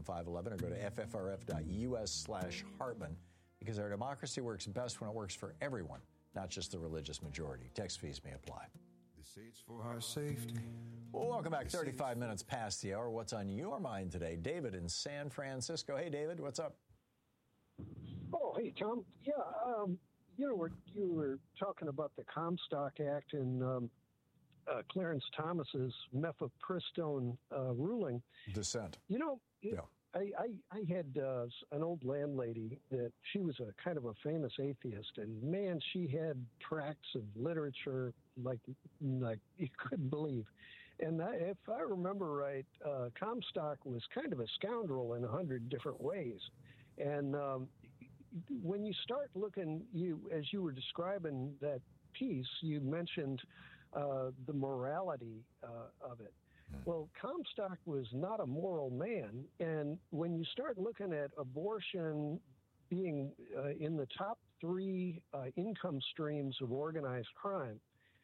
511 or go to ffrf.us/Hartmann, because our democracy works best when it works for everyone, not just the religious majority. Text fees may apply. For our safety. Well, welcome back. 35 minutes past the hour. What's on your mind today? David in San Francisco. Hey, David, what's up? Oh, hey, Tom. Yeah, you were talking about the Comstock Act and Clarence Thomas's mifepristone ruling. Dissent. Yeah. I had an old landlady that she was a kind of a famous atheist, and man, she had tracts of literature like you couldn't believe. And if I remember right, Comstock was kind of a scoundrel in 100 different ways. And when you start looking, as you were describing that piece, you mentioned the morality of it. Well, Comstock was not a moral man, and when you start looking at abortion being in the top 3 income streams of organized crime,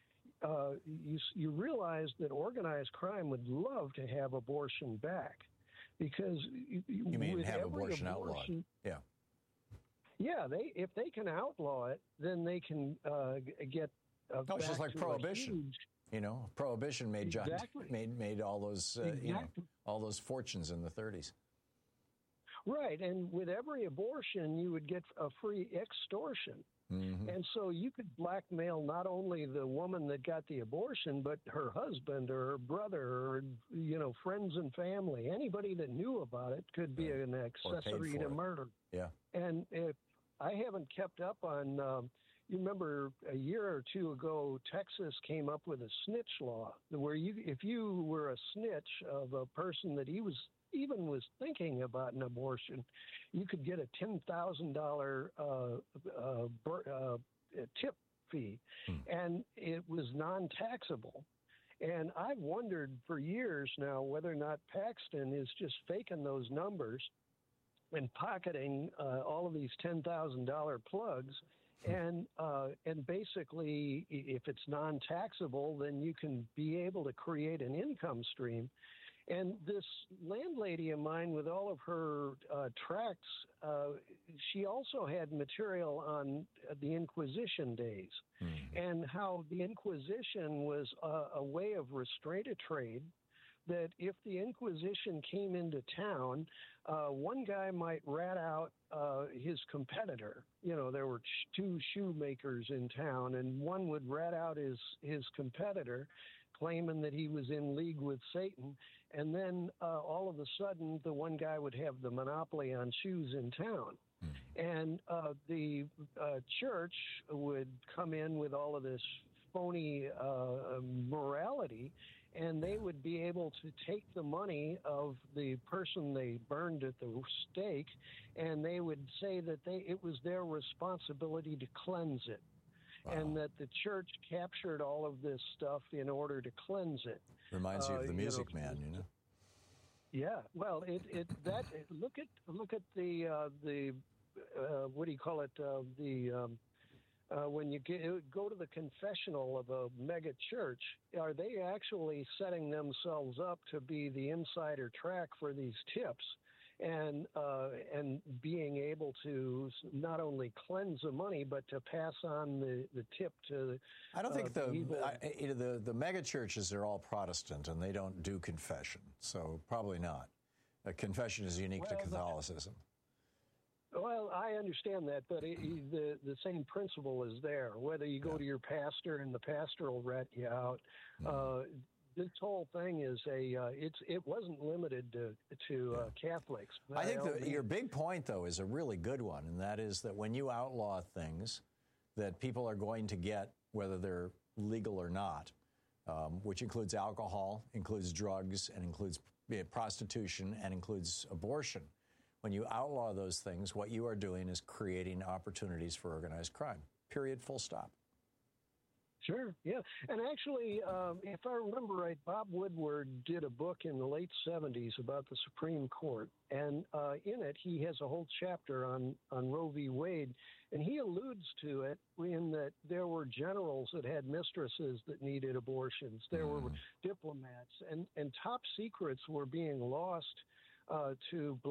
you realize that organized crime would love to have abortion back, because you mean have abortion outlawed? Yeah. Yeah, if they can outlaw it, then they can get. It's just like prohibition. Prohibition made exactly. made all those all those fortunes in the 30s. Right, and with every abortion, you would get a free extortion. Mm-hmm. And so you could blackmail not only the woman that got the abortion, but her husband or her brother or, friends and family. Anybody that knew about it could be an accessory to murder. Yeah. And if I haven't kept up on, you remember a year or two ago, Texas came up with a snitch law where if you were a snitch of a person that he was thinking about an abortion, you could get a $10,000 tip fee, and it was non-taxable. And I've wondered for years now whether or not Paxton is just faking those numbers and pocketing all of these $10,000 plugs. And basically, if it's non-taxable, then you can be able to create an income stream. And this landlady of mine, with all of her tracts, she also had material on the Inquisition days, and how the Inquisition was a way of restraint of trade. That if the Inquisition came into town, one guy might rat out his competitor. There were 2 shoemakers in town, and one would rat out his competitor, claiming that he was in league with Satan. And then all of a sudden, the one guy would have the monopoly on shoes in town. And the church would come in with all of this phony morality, and they would be able to take the money of the person they burned at the stake, and they would say that it was their responsibility to cleanse it. Wow. And that the church captured all of this stuff in order to cleanse it. Reminds you of the Music Man, Yeah, well, look at the what do you call it? When you go to the confessional of a mega church, are they actually setting themselves up to be the insider track for these tips, and being able to not only cleanse the money but to pass on the tip to? I don't think the mega churches are all Protestant and they don't do confession, so probably not. Confession is unique to Catholicism. Well, I understand that, but the same principle is there. Whether you go to your pastor and the pastor will rat you out, this whole thing is it wasn't limited to Catholics. I think your big point, though, is a really good one, and that is that when you outlaw things that people are going to get, whether they're legal or not, which includes alcohol, includes drugs, and includes prostitution, and includes abortion. When you outlaw those things, what you are doing is creating opportunities for organized crime. Period. Full stop. Sure, yeah. And actually, if I remember right, Bob Woodward did a book in the late 70s about the Supreme Court. And in it, he has a whole chapter on Roe v. Wade. And he alludes to it in that there were generals that had mistresses that needed abortions. There were diplomats. And top secrets were being lost to